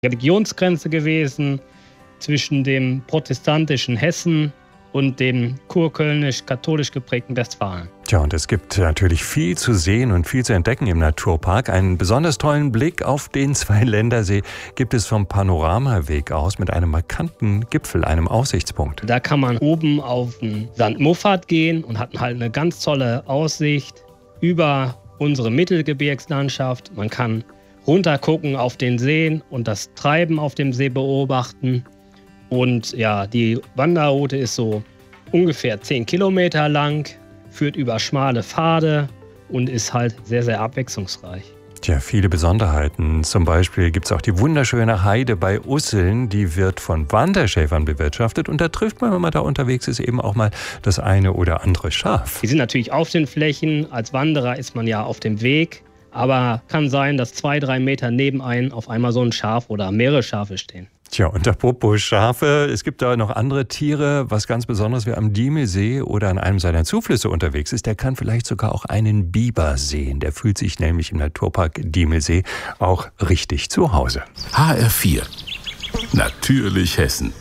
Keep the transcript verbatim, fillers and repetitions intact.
Religionsgrenze gewesen zwischen dem protestantischen Hessen und dem kurkölnisch-katholisch geprägten Westfalen. Tja, und es gibt natürlich viel zu sehen und viel zu entdecken im Naturpark. Einen besonders tollen Blick auf den Zweiländersee gibt es vom Panoramaweg aus mit einem markanten Gipfel, einem Aussichtspunkt. Da kann man oben auf den Sankt Muffat gehen und hat halt eine ganz tolle Aussicht über unsere Mittelgebirgslandschaft. Man kann runtergucken auf den See und das Treiben auf dem See beobachten. Und ja, die Wanderroute ist so ungefähr zehn Kilometer lang, führt über schmale Pfade und ist halt sehr, sehr abwechslungsreich. Tja, viele Besonderheiten. Zum Beispiel gibt es auch die wunderschöne Heide bei Usseln. Die wird von Wanderschäfern bewirtschaftet. Und da trifft man, wenn man da unterwegs ist, eben auch mal das eine oder andere Schaf. Die sind natürlich auf den Flächen. Als Wanderer ist man ja auf dem Weg. Aber kann sein, dass zwei, drei Meter neben einem auf einmal so ein Schaf oder mehrere Schafe stehen. Tja, und apropos Schafe, es gibt da noch andere Tiere. Was ganz Besonderes, wer am Diemelsee oder an einem seiner Zuflüsse unterwegs ist, der kann vielleicht sogar auch einen Biber sehen. Der fühlt sich nämlich im Naturpark Diemelsee auch richtig zu Hause. H R vier. Natürlich Hessen.